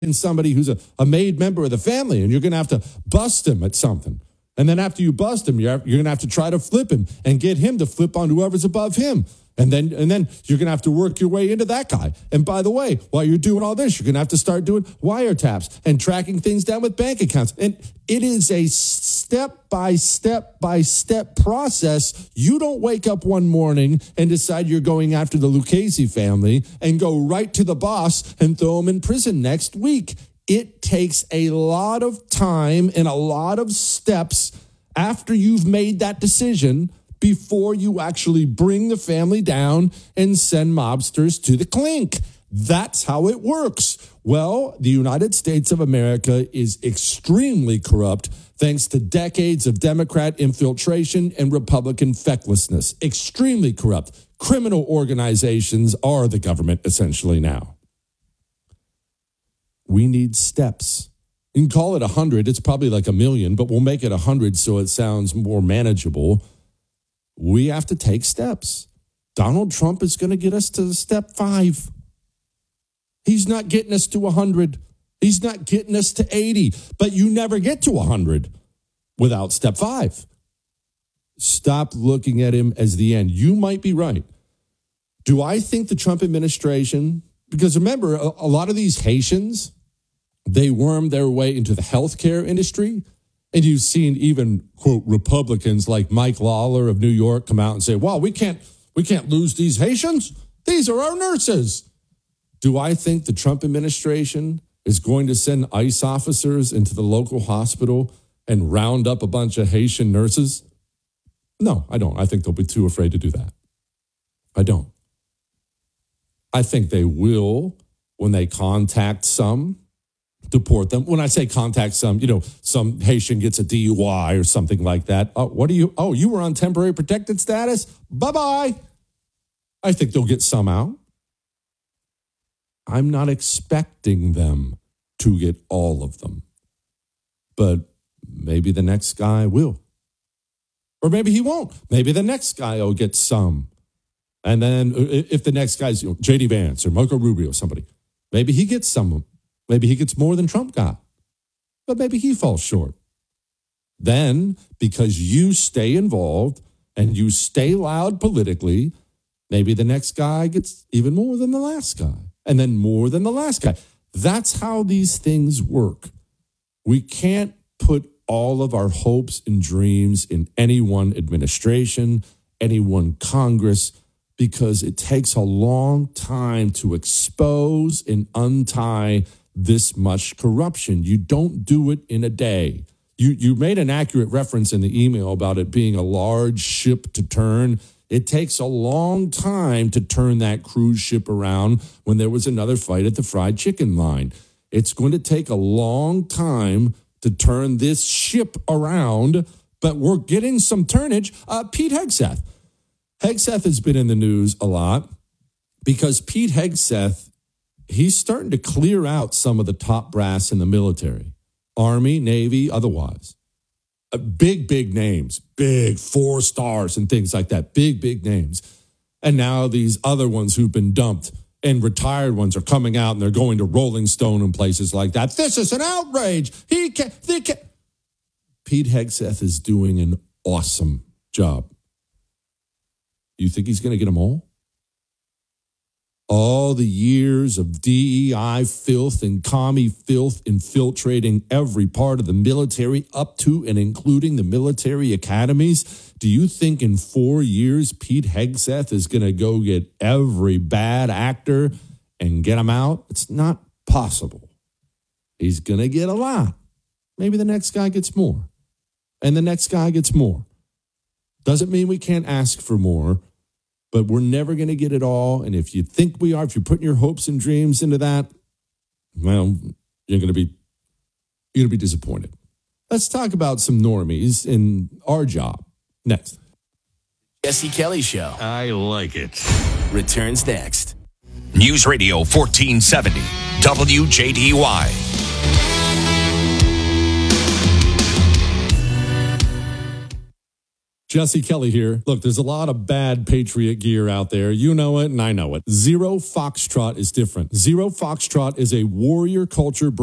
in somebody who's a made member of the family, and you're going to have to bust him at something. And then after you bust him, you're going to have to try to flip him and get him to flip on whoever's above him. And then you're going to have to work your way into that guy. And by the way, while you're doing all this, you're going to have to start doing wiretaps and tracking things down with bank accounts. And it is a step-by-step process. You don't wake up one morning and decide you're going after the Lucchese family and go right to the boss and throw him in prison next week. It takes a lot of time and a lot of steps after you've made that decision before you actually bring the family down and send mobsters to the clink. That's how it works. Well, the United States of America is extremely corrupt thanks to decades of Democrat infiltration and Republican fecklessness. Extremely corrupt. Criminal organizations are the government essentially now. We need steps. You can call it 100. It's probably like 1 million, but we'll make it 100 so it sounds more manageable. We have to take steps. Donald Trump is going to get us to step 5. He's not getting us to 100. He's not getting us to 80. But you never get to 100 without step 5. Stop looking at him as the end. You might be right. Do I think the Trump administration, because remember, a lot of these Haitians, they wormed their way into the healthcare industry. And you've seen even, quote, Republicans like Mike Lawler of New York come out and say, well, we can't lose these Haitians. These are our nurses. Do I think the Trump administration is going to send ICE officers into the local hospital and round up a bunch of Haitian nurses? No, I don't. I think they'll be too afraid to do that. I don't. I think they will, when they contact some, deport them. When I say contact some, some Haitian gets a DUI or something like that. You were on temporary protected status? Bye-bye. I think they'll get some out. I'm not expecting them to get all of them. But maybe the next guy will. Or maybe he won't. Maybe the next guy will get some. And then if the next guy's J.D. Vance or Marco Rubio or somebody, maybe he gets some of them. Maybe he gets more than Trump got, but maybe he falls short. Then, because you stay involved and you stay loud politically, maybe the next guy gets even more than the last guy, and then more than the last guy. That's how these things work. We can't put all of our hopes and dreams in any one administration, any one Congress, because it takes a long time to expose and untie this much corruption. You don't do it in a day. You made an accurate reference in the email about it being a large ship to turn. It takes a long time to turn that cruise ship around when there was another fight at the fried chicken line. It's going to take a long time to turn this ship around, but we're getting some turnage. Pete Hegseth. Hegseth has been in the news a lot because Pete Hegseth, he's starting to clear out some of the top brass in the military, Army, Navy, otherwise. Big names, big 4 stars and things like that, big names. And now these other ones who've been dumped and retired ones are coming out and they're going to Rolling Stone and places like that. This is an outrage. Pete Hegseth is doing an awesome job. You think he's going to get them all? All the years of DEI filth and commie filth infiltrating every part of the military up to and including the military academies. Do you think in 4 years Pete Hegseth is going to go get every bad actor and get them out? It's not possible. He's going to get a lot. Maybe the next guy gets more. And the next guy gets more. Doesn't mean we can't ask for more. But we're never going to get it all. And if you think we are, if you're putting your hopes and dreams into that, well, you're going to be disappointed. Let's talk about some normies in our job next. Jesse Kelly Show. I like it. Returns next. News Radio 1470, WJDY. Jesse Kelly here. Look, there's a lot of bad Patriot gear out there. You know it, and I know it. Zero Foxtrot is different. Zero Foxtrot is a warrior culture